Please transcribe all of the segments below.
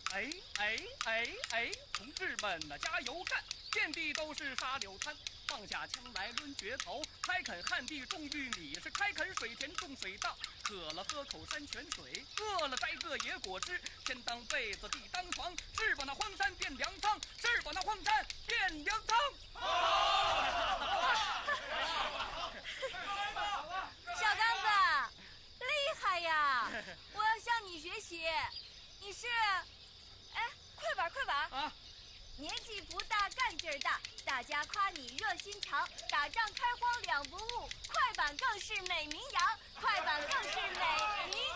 同志们呐，加油干！遍地都是沙柳滩，放下枪来抡决头，开垦旱地种玉米，是开垦水田种水稻，渴了喝口山泉水，饿了摘个野果汁，天当被子地当床，是把那荒山变粮仓，是把那荒山变粮仓。 小刚子，厉害呀！我要向你学习。你是，快板啊！年纪不大，干劲儿大，大家夸你热心肠，打仗开荒两不误，快板更是美名扬，快板更是美名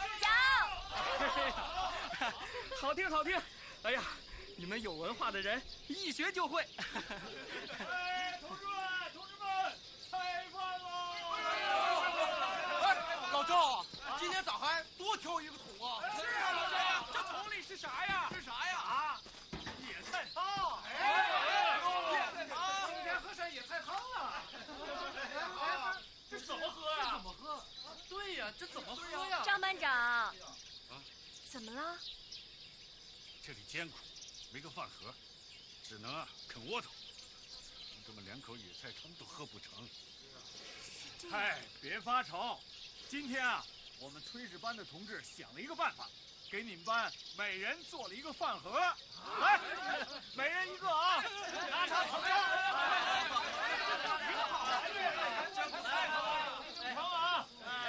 扬。 好听好听！哎呀，你们有文化的人一学就会。 同志们，开饭喽！ 老赵，今天咋还多挑一个桶啊？ 是啊，老赵，这桶里是啥呀？ 是啥呀？ 野菜汤！今天喝上野菜汤了。这怎么喝呀？ 这怎么喝？对呀，这怎么喝呀？ 张班长，怎么了？ 这里艰苦，没个饭盒，只能啃窝头。同志们连口野菜汤都喝不成。 嗨，别发愁，今天啊，我们炊事班的同志想了一个办法。给你们班每人做了一个饭盒，来，每人一个啊！拿上烤箱，挺好，来，成啊！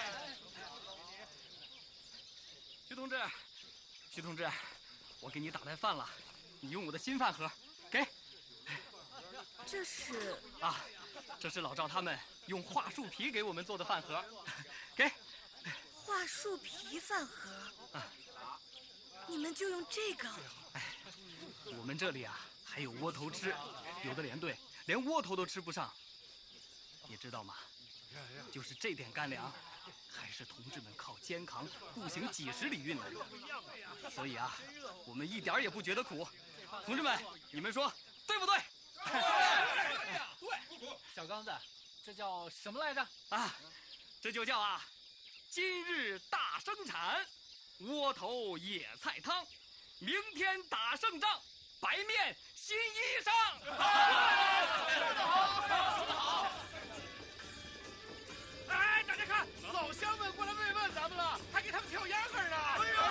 徐同志，我给你打来饭了，你用我的新饭盒，给。 这是啊，这是老赵他们用桦树皮给我们做的饭盒，给。 桦树皮饭盒啊。你们就用这个？ 我们这里啊还有窝头吃，有的连队连窝头都吃不上，你知道吗？就是这点干粮，还是同志们靠肩扛步行几十里运来的，所以啊，我们一点也不觉得苦。同志们，你们说对不对？ 对。小刚子，这叫什么来着？ 啊，这就叫今日大生产。窝头野菜汤，明天打胜仗，白面新衣裳。 说得好！哎，大家看，老乡们过来慰问咱们了，还给他们跳秧歌呢。哎呦，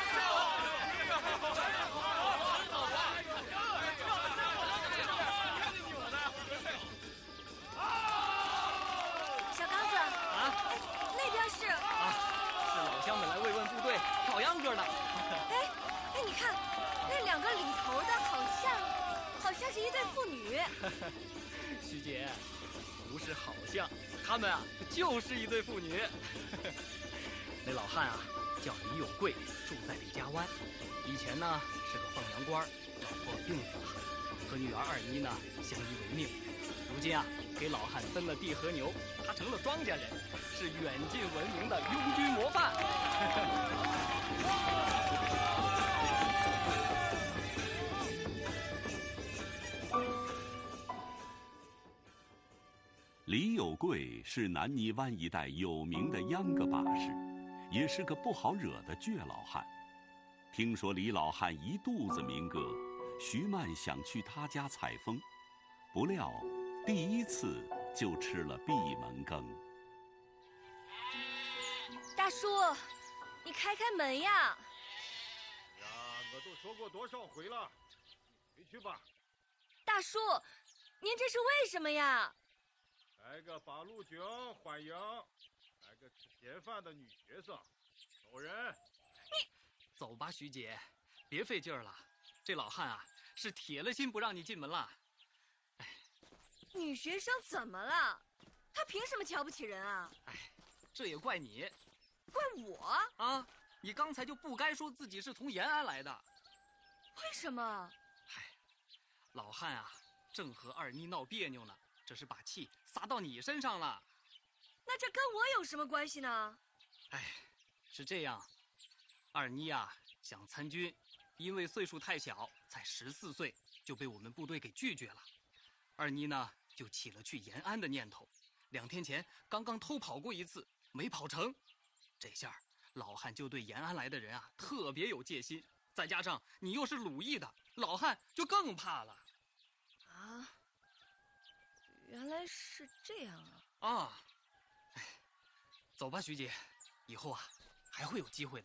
小刚子啊，那边是老乡们来慰问部队跳秧歌呢。 哎，你看，那两个领头的好像是一对父女。 徐姐，不是好像，他们就是一对父女。那老汉叫李有贵，住在李家湾，以前呢是个放羊官，老婆病死了，和女儿二妮呢相依为命。如今给老汉分了地和牛，他成了庄稼人，是远近闻名的拥军模范。 李有贵是南泥湾一带有名的秧歌把式，也是个不好惹的倔老汉。听说李老汉一肚子民歌，徐曼想去他家采风，不料第一次就吃了闭门羹。 大叔，你开门呀！ 呀，我都说过多少回了，回去吧。 大叔，您这是为什么呀？ 来个八路军欢迎，来个吃闲饭的女学生，走人。 你走吧，徐姐，别费劲儿了。这老汉是铁了心不让你进门了。哎， 女学生怎么了？她凭什么瞧不起人啊？ 哎，这也怪你。 怪我？ 你刚才就不该说自己是从延安来的。 为什么？ 老汉正和二妮闹别扭呢，这是把气撒到你身上了。 那这跟我有什么关系呢？ 是这样，二妮想参军，因为岁数太小，才14岁，就被我们部队给拒绝了。二妮呢，就起了去延安的念头。2天前刚刚偷跑过一次，没跑成。这下老汉就对延安来的人特别有戒心， 再加上你又是鲁艺的，老汉就更怕了。 啊，原来是这样啊！ 啊，哎，走吧，徐姐，以后啊还会有机会的。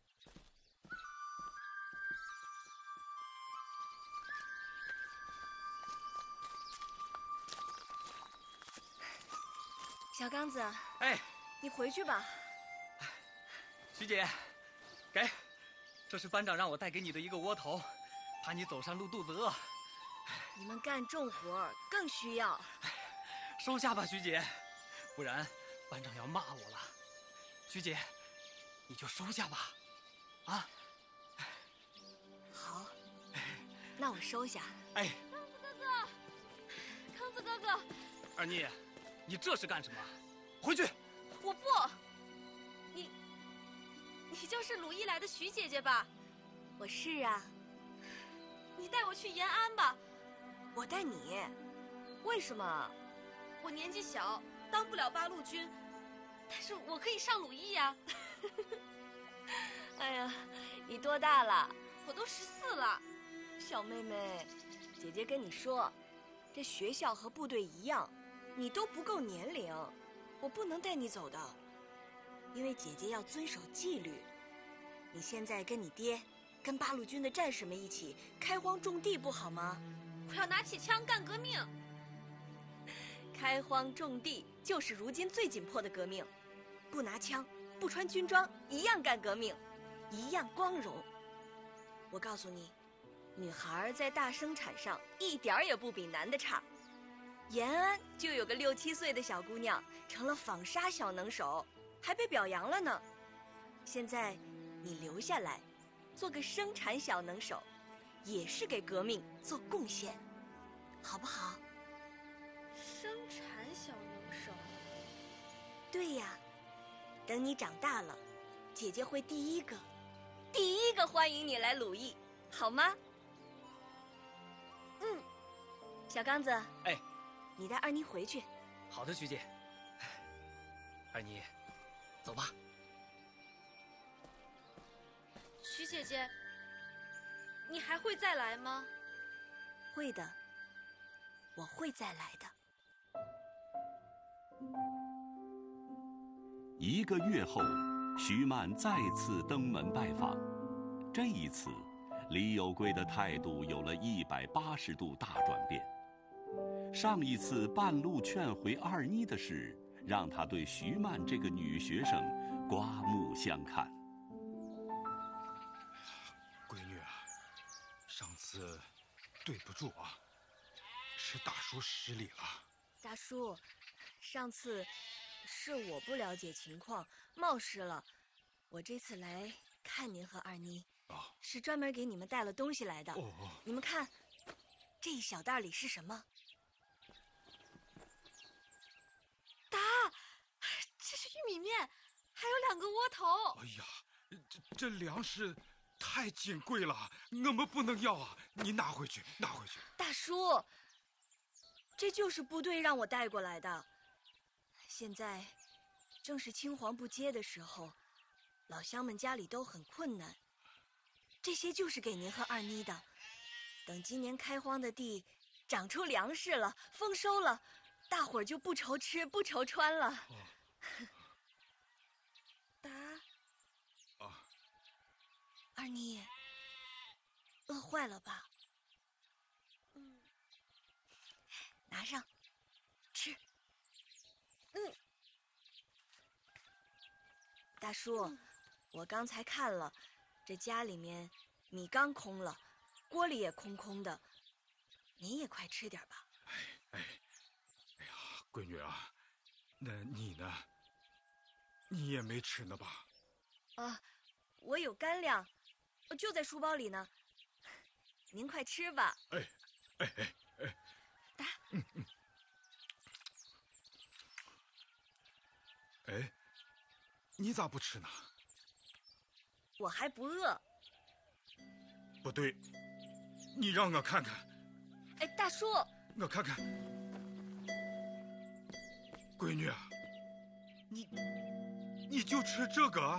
小刚子， 哎， 你回去吧。 徐姐，给，这是班长让我带给你的一个窝头，怕你走上路肚子饿。 你们干重活更需要。 收下吧，徐姐，不然班长要骂我了。徐姐，你就收下吧，啊。 好，那我收下。 哎， 康子哥哥， 二妮，你这是干什么？回去！ 我不。你就是鲁艺来的徐姐姐吧？我是啊。你带我去延安吧。我带你？为什么？我年纪小，当不了八路军，但是我可以上鲁艺呀。哎呀，你多大了？我都14了。小妹妹，姐姐跟你说，这学校和部队一样，你都不够年龄，我不能带你走的。因为姐姐要遵守纪律。你现在跟你爹，跟八路军的战士们一起开荒种地，不好吗？我要拿起枪干革命。开荒种地就是如今最紧迫的革命，不拿枪，不穿军装，一样干革命，一样光荣。我告诉你，女孩在大生产上一点也不比男的差。延安就有个6、7岁的小姑娘成了纺纱小能手，还被表扬了呢。现在你留下来，做个生产小能手，也是给革命做贡献，好不好？生产小能手。对呀，等你长大了，姐姐会第一个欢迎你来鲁艺，好吗？嗯，小刚子， 哎， 你带二妮回去。 好的，徐姐。二妮，走吧。 徐姐姐，你还会再来吗？会的，我会再来的。 1个月后，徐曼再次登门拜访。这一次，李有贵的态度有了180度大转变。上一次半路劝回二妮的事，让他对徐曼这个女学生刮目相看。 闺女啊，上次对不住啊，是大叔失礼了。 大叔，上次是我不了解情况，冒失了。我这次来看您和二妮，是专门给你们带了东西来的。你们看，这一小袋里是什么？答，这是玉米面，还有2个窝头。 哎呀，这粮食太金贵了，我们不能要啊！你拿回去，拿回去。 大叔，这就是部队让我带过来的。现在正是青黄不接的时候，老乡们家里都很困难。这些就是给您和二妮的。等今年开荒的地长出粮食了，丰收了，大伙儿就不愁吃不愁穿了。答。二妮，饿坏了吧？拿上，吃。大叔，我刚才看了，这家里面米缸空了，锅里也空空的，您也快吃点吧。 哎呀，闺女啊，那你呢？你也没吃呢吧？ 啊，我有干粮，就在书包里呢。您快吃吧。答。 哎，你咋不吃呢？ 我还不饿。 不对，你让我看看。 哎，大叔， 我看看。闺女啊，你就吃这个啊？